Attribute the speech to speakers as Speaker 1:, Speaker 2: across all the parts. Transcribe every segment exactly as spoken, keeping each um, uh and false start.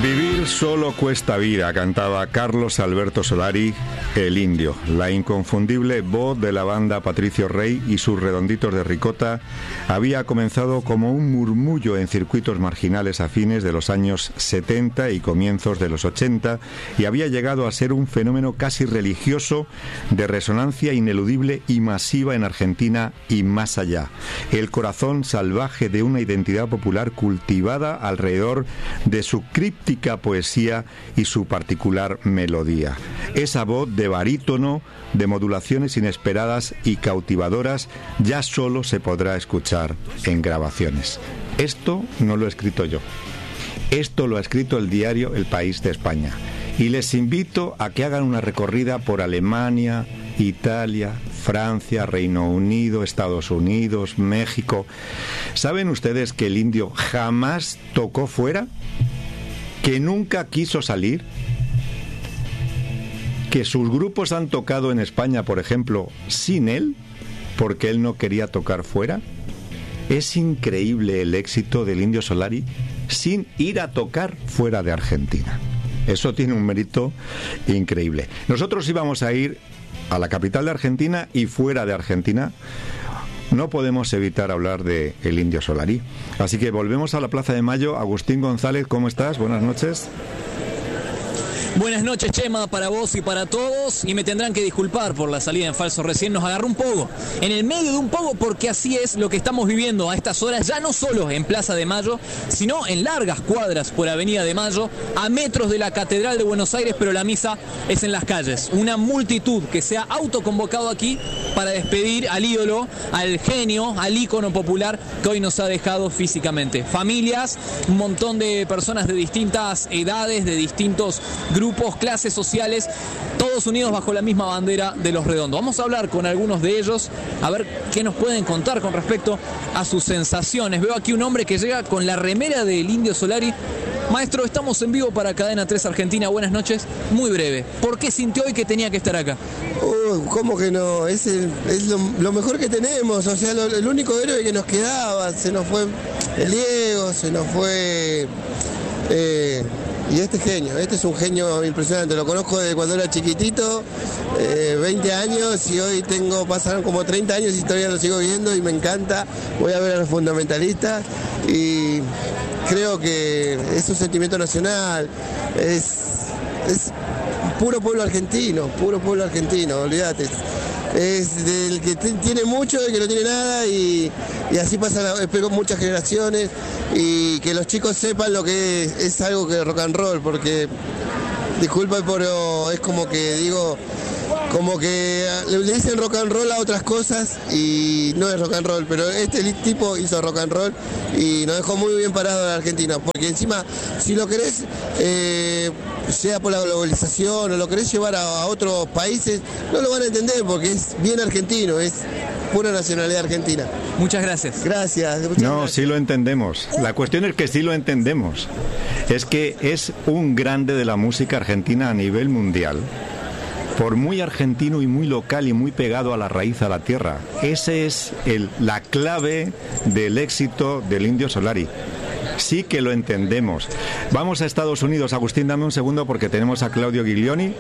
Speaker 1: Vivir solo cuesta vida, cantaba Carlos Alberto Solari, el Indio. La inconfundible voz de la banda Patricio Rey y sus redonditos de ricota había comenzado como un murmullo en circuitos marginales a fines de los años setenta y comienzos de los ochenta y había llegado a ser un fenómeno casi religioso de resonancia ineludible y masiva en Argentina y más allá. El corazón salvaje de una identidad popular cultivada alrededor de su críptica poesía y su particular melodía. Esa voz de barítono, de modulaciones inesperadas y cautivadoras, ya solo se podrá escuchar en grabaciones. Esto no lo he escrito yo. Esto lo ha escrito el diario El País de España. Y les invito a que hagan una recorrida por Alemania, Italia, Francia, Reino Unido, Estados Unidos, México. ¿Saben ustedes que el Indio jamás tocó fuera? ¿Que nunca quiso salir? ¿Que sus grupos han tocado en España, por ejemplo, sin él, porque él no quería tocar fuera? Es increíble el éxito del Indio Solari sin ir a tocar fuera de Argentina. Eso tiene un mérito increíble. Nosotros íbamos a ir a la capital de Argentina y fuera de Argentina. No podemos evitar hablar de el Indio Solari. Así que volvemos a la Plaza de Mayo. Agustín González, ¿cómo estás? Buenas noches.
Speaker 2: Buenas noches, Chema, para vos y para todos. Y me tendrán que disculpar por la salida en falso. Recién nos agarró un pogo, en el medio de un pogo, porque así es lo que estamos viviendo a estas horas, ya no solo en Plaza de Mayo, sino en largas cuadras por Avenida de Mayo, a metros de la Catedral de Buenos Aires, pero la misa es en las calles. Una multitud que se ha autoconvocado aquí para despedir al ídolo, al genio, al ícono popular que hoy nos ha dejado físicamente. Familias, un montón de personas de distintas edades, de distintos grupos, grupos, clases sociales, todos unidos bajo la misma bandera de Los Redondos. Vamos a hablar con algunos de ellos, a ver qué nos pueden contar con respecto a sus sensaciones. Veo aquí un hombre que llega con la remera del Indio Solari. Maestro, estamos en vivo para Cadena tres Argentina. Buenas noches. Muy breve, ¿por qué sintió hoy que tenía que estar acá?
Speaker 3: Uh, ¿Cómo que no? Es, el, es lo, lo mejor que tenemos, o sea, lo, el único héroe que nos quedaba. Se nos fue el Diego, se nos fue... Eh, Y este genio, este es un genio impresionante, lo conozco desde cuando era chiquitito, eh, veinte años, y hoy tengo, pasaron como treinta años y todavía lo sigo viendo y me encanta. Voy a ver a los fundamentalistas y creo que es un sentimiento nacional, es, es puro pueblo argentino, puro pueblo argentino, olvídate. Es del que t- tiene mucho y que no tiene nada, y, y así pasa, espero, muchas generaciones, y que los chicos sepan lo que es, es algo que rock and roll, porque, disculpa, pero es como que digo, como que le dicen rock and roll a otras cosas y no es rock and roll, pero este tipo hizo rock and roll y nos dejó muy bien parado en la Argentina, porque encima, si lo querés, eh, sea por la globalización o lo querés llevar a, a otros países, no lo van a entender porque es bien argentino, es pura nacionalidad argentina.
Speaker 2: Muchas gracias.
Speaker 3: Gracias. Muchas
Speaker 1: no,
Speaker 3: gracias.
Speaker 1: sí lo entendemos. La cuestión es que sí lo entendemos. Es que es un grande de la música argentina a nivel mundial. Por muy argentino y muy local y muy pegado a la raíz, a la tierra. Esa es el, la clave del éxito del Indio Solari. Sí que lo entendemos. Vamos a Estados Unidos. Agustín, dame un segundo porque tenemos a Claudio Giglioni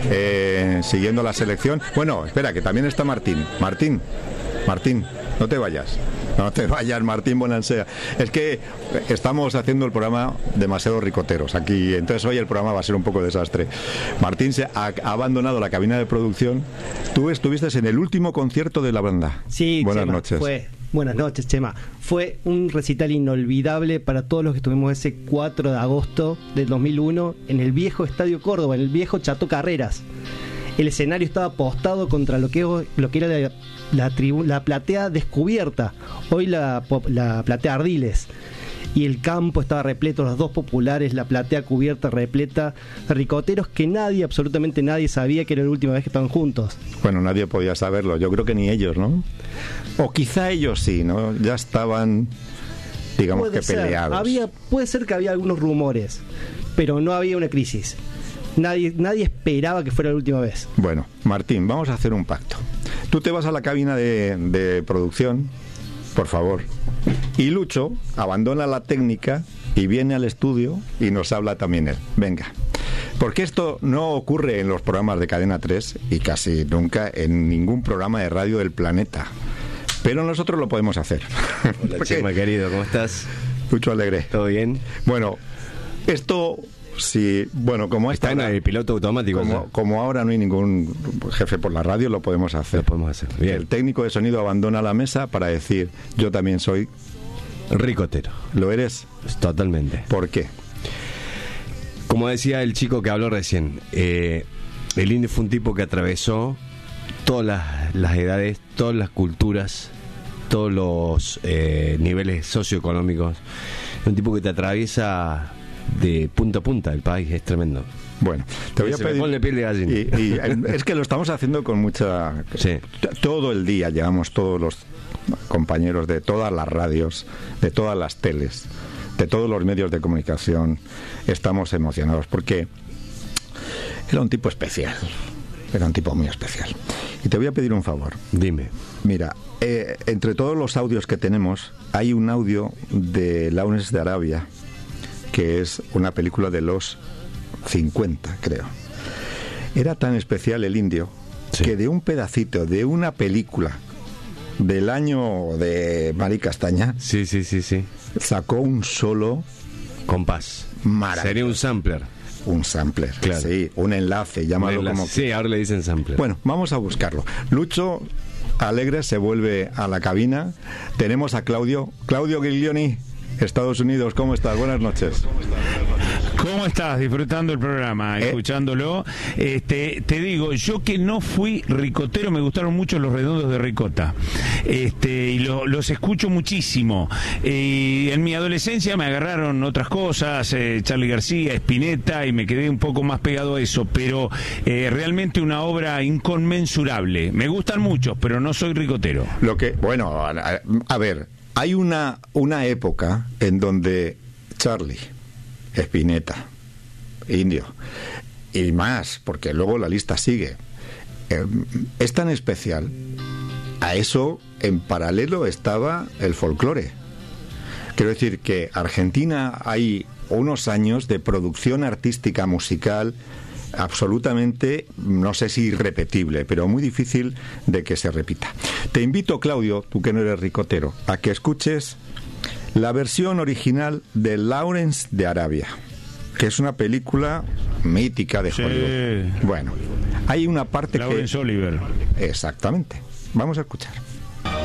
Speaker 1: eh, siguiendo la selección. Bueno, espera, que también está Martín. Martín, Martín, no te vayas. No te vayas, Martín Bonansea. Es que estamos haciendo el programa demasiado ricoteros aquí, entonces hoy el programa va a ser un poco desastre. Martín se ha, ha abandonado la cabina de producción. Tú estuviste en el último concierto de la banda.
Speaker 4: Sí,
Speaker 1: buenas
Speaker 4: Chema,
Speaker 1: noches.
Speaker 4: Fue, buenas noches, Chema. Fue un recital inolvidable para todos los que estuvimos ese cuatro de agosto del dos mil uno en el viejo Estadio Córdoba, en el viejo Chato Carreras. El escenario estaba apostado contra lo que, lo que era la, la, tribu, la platea descubierta, hoy la, la platea Ardiles. Y el campo estaba repleto, los dos populares, la platea cubierta, repleta de ricoteros que nadie, absolutamente nadie sabía que era la última vez que estaban juntos.
Speaker 1: Bueno, nadie podía saberlo, yo creo que ni ellos, ¿no? O quizá ellos sí, ¿no? Ya estaban, digamos,
Speaker 4: puede
Speaker 1: que
Speaker 4: ser.
Speaker 1: peleados.
Speaker 4: Había, puede ser que había algunos rumores, pero no había una crisis. Nadie, nadie esperaba que fuera la última vez.
Speaker 1: Bueno, Martín, vamos a hacer un pacto. Tú te vas a la cabina de, de producción, por favor, y Lucho abandona la técnica y viene al estudio y nos habla también él. Venga. Porque esto no ocurre en los programas de Cadena tres y casi nunca en ningún programa de radio del planeta. Pero nosotros lo podemos hacer.
Speaker 5: Hola, Chema, querido, ¿cómo estás?
Speaker 1: Mucho alegre.
Speaker 5: ¿Todo bien?
Speaker 1: Bueno, esto, sí, bueno, como
Speaker 5: está en el piloto automático.
Speaker 1: Como,
Speaker 5: ¿no?
Speaker 1: como ahora no hay ningún jefe por la radio, lo podemos hacer.
Speaker 5: Lo podemos hacer. Bien.
Speaker 1: El técnico de sonido abandona la mesa para decir, yo también soy
Speaker 5: ricotero.
Speaker 1: ¿Lo eres?
Speaker 5: Totalmente.
Speaker 1: ¿Por qué?
Speaker 5: Como decía el chico que habló recién, eh, el indio fue un tipo que atravesó todas las, las edades, todas las culturas, todos los eh, niveles socioeconómicos. Es un tipo que te atraviesa de punta a punta el país, es tremendo.
Speaker 1: Bueno, te voy a
Speaker 5: Se
Speaker 1: pedir...
Speaker 5: me pone piel de gallina.
Speaker 1: Y, y es que lo estamos haciendo con mucha...
Speaker 5: Sí.
Speaker 1: Todo el día llevamos todos los compañeros de todas las radios, de todas las teles, de todos los medios de comunicación, estamos emocionados porque era un tipo especial, era un tipo muy especial. Y te voy a pedir un favor.
Speaker 5: Dime.
Speaker 1: Mira, eh, entre todos los audios que tenemos, hay un audio de Lawrence de Arabia, que es una película de los cincuenta, creo. Era tan especial el indio, sí, que de un pedacito de una película del año de Mari Castaña,
Speaker 5: sí, sí, sí, sí,
Speaker 1: sacó un solo
Speaker 5: compás.
Speaker 1: Maravilloso.
Speaker 5: Sería un sampler.
Speaker 1: Un sampler, claro. Sí, un enlace, llámalo
Speaker 5: un enlace.
Speaker 1: como...
Speaker 5: Sí, ahora le dicen sampler.
Speaker 1: Bueno, vamos a buscarlo. Lucho Alegre se vuelve a la cabina. Tenemos a Claudio. Claudio Giglioni, Estados Unidos. ¿Cómo estás? Buenas noches.
Speaker 6: ¿Cómo estás? Disfrutando el programa,
Speaker 1: eh.
Speaker 6: escuchándolo. Este, te digo, yo que no fui ricotero, me gustaron mucho los redondos de ricota. Este, y lo, los escucho muchísimo. Eh, en mi adolescencia me agarraron otras cosas, eh, Charly García, Spinetta, y me quedé un poco más pegado a eso, pero eh, realmente una obra inconmensurable. Me gustan muchos, pero no soy ricotero.
Speaker 1: Lo que, bueno, a, a ver, hay una, una época en donde Charly, Spinetta, Indio y más, porque luego la lista sigue, eh, es tan especial. A eso en paralelo estaba el folclore. Quiero decir que Argentina hay unos años de producción artística musical absolutamente, no sé si irrepetible, pero muy difícil de que se repita. Te invito, Claudio, tú que no eres ricotero, a que escuches la versión original de Lawrence de Arabia, que es una película mítica de
Speaker 6: sí.
Speaker 1: Hollywood. Bueno, hay una parte
Speaker 6: Lawrence
Speaker 1: que...
Speaker 6: Oliver.
Speaker 1: Exactamente. Vamos a escuchar.